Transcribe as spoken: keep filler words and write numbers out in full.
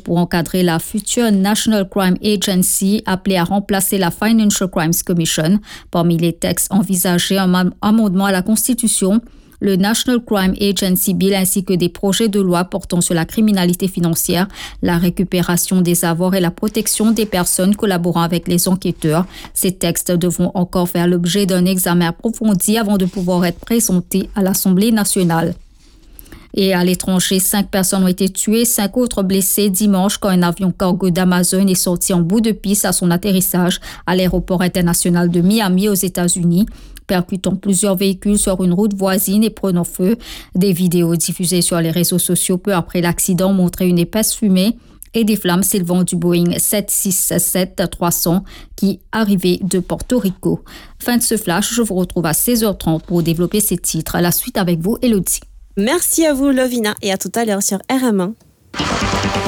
pour encadrer la future National Crime Agency appelée à remplacer la Financial Crimes Commission. Parmi les textes envisagés, un amendement à la Constitution, le National Crime Agency Bill ainsi que des projets de loi portant sur la criminalité financière, la récupération des avoirs et la protection des personnes collaborant avec les enquêteurs. Ces textes devront encore faire l'objet d'un examen approfondi avant de pouvoir être présentés à l'Assemblée nationale. Et à l'étranger, cinq personnes ont été tuées, cinq autres blessées dimanche quand un avion cargo d'Amazon est sorti en bout de piste à son atterrissage à l'aéroport international de Miami aux États-Unis, percutant plusieurs véhicules sur une route voisine et prenant feu. Des vidéos diffusées sur les réseaux sociaux peu après l'accident montraient une épaisse fumée et des flammes s'élevant du Boeing sept cent soixante-sept trois cents qui arrivait de Porto Rico. Fin de ce flash, je vous retrouve à seize heures trente pour développer ces titres. La suite avec vous, Elodie. Merci à vous, Lovina, et à tout à l'heure sur R M un.